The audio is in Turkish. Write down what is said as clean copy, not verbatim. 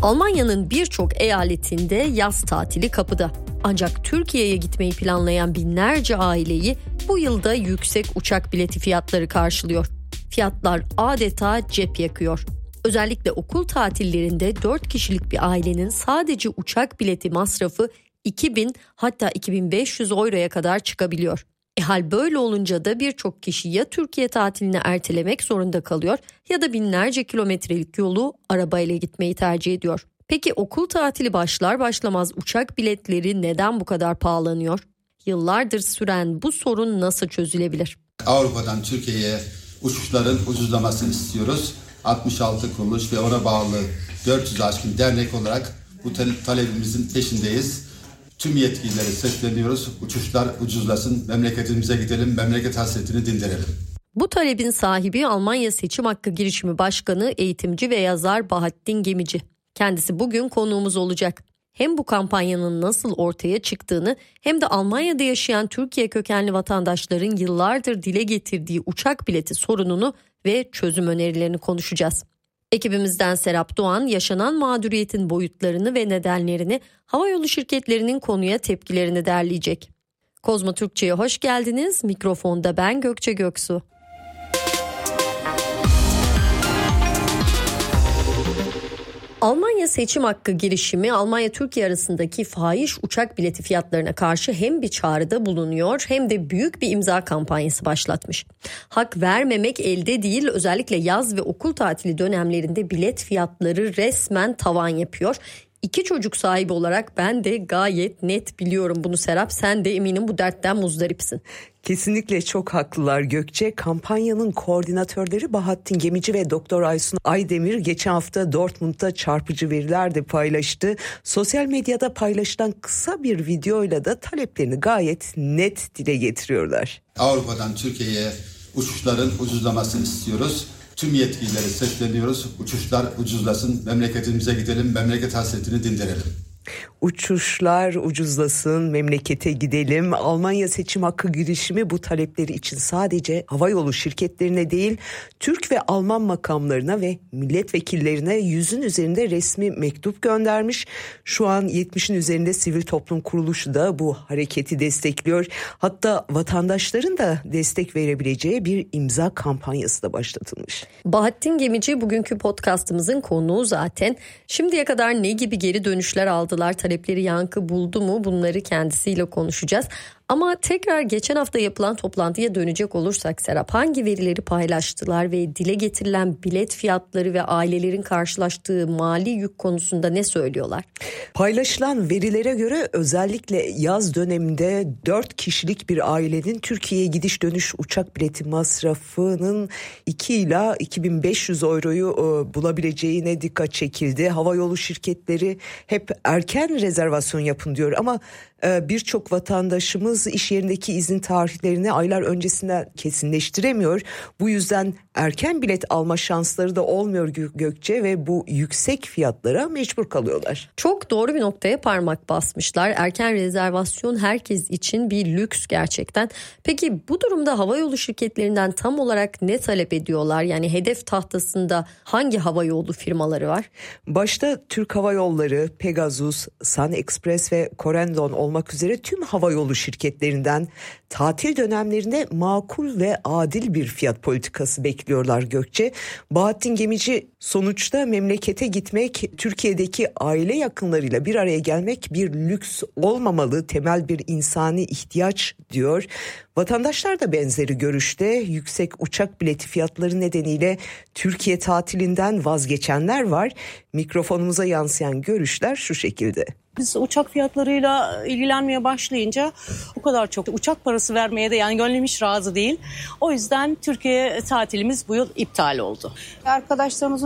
Almanya'nın birçok eyaletinde yaz tatili kapıda. Ancak Türkiye'ye gitmeyi planlayan binlerce aileyi bu yılda yüksek uçak bileti fiyatları karşılıyor. Fiyatlar adeta cep yakıyor. Özellikle okul tatillerinde 4 kişilik bir ailenin sadece uçak bileti masrafı 2000 hatta 2500 euroya kadar çıkabiliyor. Hal böyle olunca da birçok kişi ya Türkiye tatilini ertelemek zorunda kalıyor ya da binlerce kilometrelik yolu arabayla gitmeyi tercih ediyor. Peki okul tatili başlar başlamaz uçak biletleri neden bu kadar pahalanıyor? Yıllardır süren bu sorun nasıl çözülebilir? Avrupa'dan Türkiye'ye uçuşların ucuzlamasını istiyoruz. 66 kuruluş ve ona bağlı 400 aşkın dernek olarak bu talebimizin peşindeyiz. Tüm yetkililere sesleniyoruz. Uçuşlar ucuzlasın, memleketimize gidelim, memleket hasretini dindirelim. Bu talebin sahibi Almanya Seçim Hakkı Girişimi Başkanı, eğitimci ve yazar Bahattin Gemici. Kendisi bugün konuğumuz olacak. Hem bu kampanyanın nasıl ortaya çıktığını hem de Almanya'da yaşayan Türkiye kökenli vatandaşların yıllardır dile getirdiği uçak bileti sorununu ve çözüm önerilerini konuşacağız. Ekibimizden Serap Doğan yaşanan mağduriyetin boyutlarını ve nedenlerini, havayolu şirketlerinin konuya tepkilerini derleyecek. Kozmo Türkçe'ye hoş geldiniz. Mikrofonda ben Gökçe Göksu. Almanya Seçim Hakkı Girişimi Almanya-Türkiye arasındaki fahiş uçak bileti fiyatlarına karşı hem bir çağrıda bulunuyor hem de büyük bir imza kampanyası başlatmış. Hak vermemek elde değil, özellikle yaz ve okul tatili dönemlerinde bilet fiyatları resmen tavan yapıyor. 2 çocuk sahibi olarak ben de gayet net biliyorum bunu Serap. Sen de eminim bu dertten muzdaripsin. Kesinlikle çok haklılar Gökçe. Kampanyanın koordinatörleri Bahattin Gemici ve Doktor Aysun Aydemir geçen hafta Dortmund'da çarpıcı veriler de paylaştı. Sosyal medyada paylaşılan kısa bir videoyla da taleplerini gayet net dile getiriyorlar. Avrupa'dan Türkiye'ye uçuşların ucuzlamasını istiyoruz. Tüm yetkililere sesleniyoruz. Uçuşlar ucuzlasın, memleketimize gidelim, memleket hasretini dindirelim. Uçuşlar ucuzlasın, memlekete gidelim. Almanya Seçim Hakkı Girişimi bu talepleri için sadece havayolu şirketlerine değil, Türk ve Alman makamlarına ve milletvekillerine 100'ün üzerinde resmi mektup göndermiş. Şu an 70'in üzerinde sivil toplum kuruluşu da bu hareketi destekliyor. Hatta vatandaşların da destek verebileceği bir imza kampanyası da başlatılmış. Bahattin Gemici bugünkü podcastımızın konuğu zaten. Şimdiye kadar ne gibi geri dönüşler aldılar? Talepleri yankı buldu mu? Bunları kendisiyle konuşacağız. Ama tekrar geçen hafta yapılan toplantıya dönecek olursak Serap, hangi verileri paylaştılar ve dile getirilen bilet fiyatları ve ailelerin karşılaştığı mali yük konusunda ne söylüyorlar? Paylaşılan verilere göre özellikle yaz döneminde 4 kişilik bir ailenin Türkiye'ye gidiş dönüş uçak bileti masrafının 2 ila 2500 euroyu bulabileceğine dikkat çekildi. Havayolu şirketleri hep erken rezervasyon yapın diyor ama birçok vatandaşımız iş yerindeki izin tarihlerini aylar öncesinden kesinleştiremiyor. Bu yüzden erken bilet alma şansları da olmuyor Gökçe ve bu yüksek fiyatlara mecbur kalıyorlar. Çok doğru bir noktaya parmak basmışlar. Erken rezervasyon herkes için bir lüks gerçekten. Peki bu durumda havayolu şirketlerinden tam olarak ne talep ediyorlar? Yani hedef tahtasında hangi havayolu firmaları var? Başta Türk Hava Yolları, Pegasus, Sun Express ve Corendon olmak üzere tüm havayolu şirketlerinden tatil dönemlerinde makul ve adil bir fiyat politikası bekliyorlar Gökçe. Bahattin Gemici sonuçta memlekete gitmek, Türkiye'deki aile yakınlarıyla bir araya gelmek bir lüks olmamalı, temel bir insani ihtiyaç diyor. Vatandaşlar da benzeri görüşte. Yüksek uçak bileti fiyatları nedeniyle Türkiye tatilinden vazgeçenler var. Mikrofonumuza yansıyan görüşler şu şekilde. Biz uçak fiyatlarıyla ilgilenmeye başlayınca o kadar çok uçak parası vermeye de yani gönlüm hiç razı değil. O yüzden Türkiye tatilimiz bu yıl iptal oldu. Arkadaşlarımızın